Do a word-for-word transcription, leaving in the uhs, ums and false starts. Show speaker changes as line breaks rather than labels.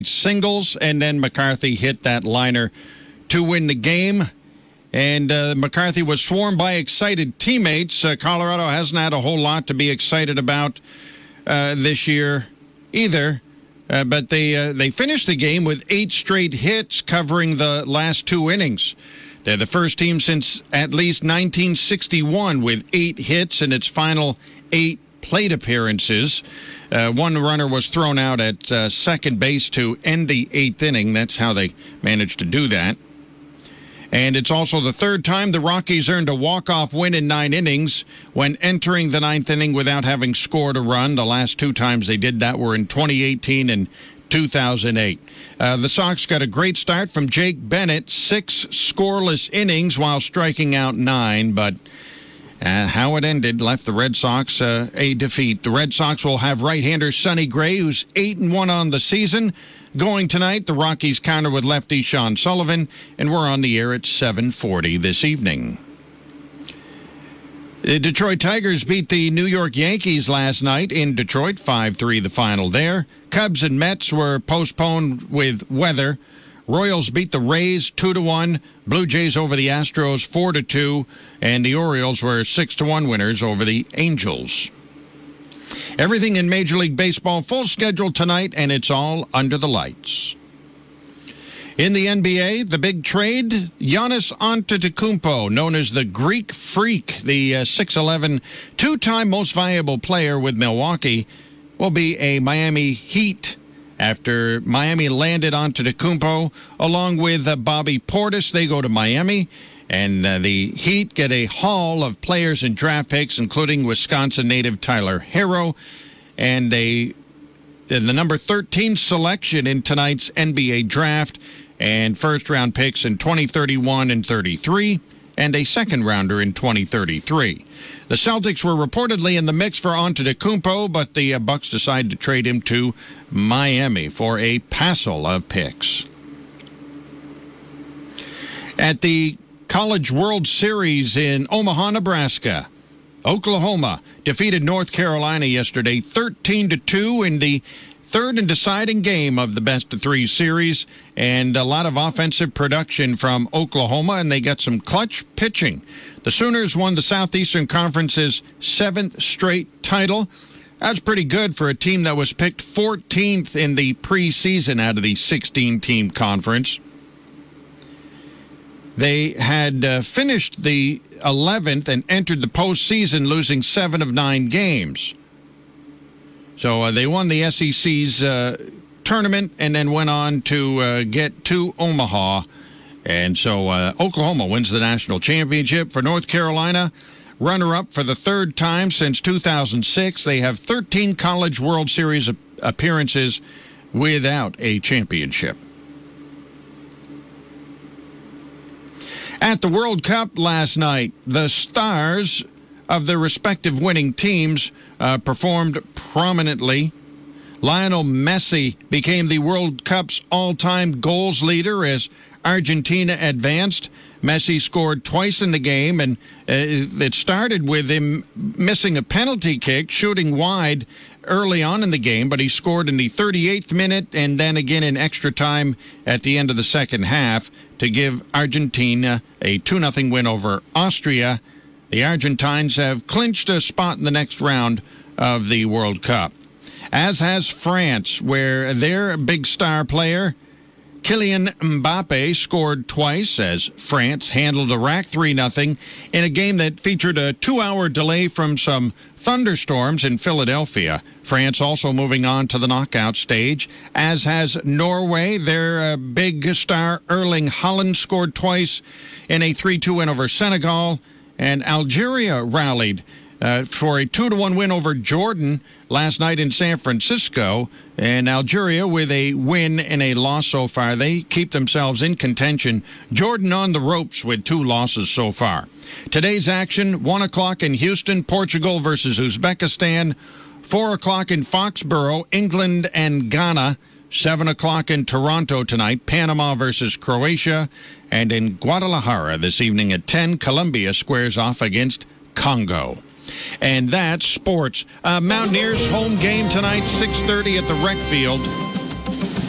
singles, and then McCarthy hit that liner to win the game. And uh, McCarthy was swarmed by excited teammates. Uh, Colorado hasn't had a whole lot to be excited about uh, this year either. Uh, but they uh, they finished the game with eight straight hits covering the last two innings. They're the first team since at least nineteen sixty-one with eight hits in its final eight plate appearances. Uh, one runner was thrown out at uh, second base to end the eighth inning. That's how they managed to do that. And it's also the third time the Rockies earned a walk-off win in nine innings when entering the ninth inning without having scored a run. The last two times they did that were in twenty eighteen and two thousand eight. Uh, the Sox got a great start from Jake Bennett, six scoreless innings while striking out nine, but uh, how it ended left the Red Sox uh, a defeat. The Red Sox will have right-hander Sonny Gray, who's eight and one on the season, going tonight. The Rockies counter with lefty Sean Sullivan, and we're on the air at seven forty this evening. The Detroit Tigers beat the New York Yankees last night in Detroit, five three the final there. Cubs and Mets were postponed with weather. Royals beat the Rays two to one. Blue Jays over the Astros four to two. And the Orioles were six to one winners over the Angels. Everything in Major League Baseball, full schedule tonight, and it's all under the lights. In the N B A, the big trade, Giannis Antetokounmpo, known as the Greek Freak, the uh, six eleven two-time most valuable player with Milwaukee, will be a Miami Heat after Miami landed Antetokounmpo along with uh, Bobby Portis. They go to Miami, and uh, the Heat get a haul of players and draft picks, including Wisconsin native Tyler Herro, and they the number thirteen selection in tonight's N B A draft, and first-round picks in twenty thirty-one and thirty-three, and a second-rounder in twenty thirty-three. The Celtics were reportedly in the mix for Antetokounmpo, but the uh, Bucks decided to trade him to Miami for a passel of picks. At the College World Series in Omaha, Nebraska, Oklahoma defeated North Carolina yesterday thirteen to two in the third and deciding game of the best of three series, and a lot of offensive production from Oklahoma, and they got some clutch pitching. The Sooners won the Southeastern Conference's seventh straight title. That's pretty good for a team that was picked fourteenth in the preseason out of the sixteen-team conference. They had uh, finished the eleventh and entered the postseason losing seven of nine games. So uh, they won the S E C's uh, tournament and then went on to uh, get to Omaha. And so uh, Oklahoma wins the national championship. For North Carolina, runner-up for the third time since two thousand six. They have thirteen College World Series appearances without a championship. At the World Cup last night, the stars of their respective winning teams uh, performed prominently. Lionel Messi became the World Cup's all-time goals leader as Argentina advanced. Messi scored twice in the game, and uh, it started with him missing a penalty kick, shooting wide early on in the game, but he scored in the thirty-eighth minute and then again in extra time at the end of the second half to give Argentina a two nothing win over Austria. The Argentines have clinched a spot in the next round of the World Cup, as has France, where their big star player, Kylian Mbappe, scored twice as France handled Iraq three nothing in a game that featured a two-hour delay from some thunderstorms in Philadelphia. France also moving on to the knockout stage, as has Norway. Their uh, big star Erling Haaland scored twice in a three two win over Senegal. And Algeria rallied uh, for a two to one win over Jordan last night in San Francisco. And Algeria, with a win and a loss so far, they keep themselves in contention. Jordan on the ropes with two losses so far. Today's action, one o'clock in Houston, Portugal versus Uzbekistan. four o'clock in Foxborough, England and Ghana. seven o'clock in Toronto tonight, Panama versus Croatia. And in Guadalajara this evening at ten, Colombia squares off against Congo. And that's sports. Uh, Mountaineers home game tonight, six thirty at the Rec Field.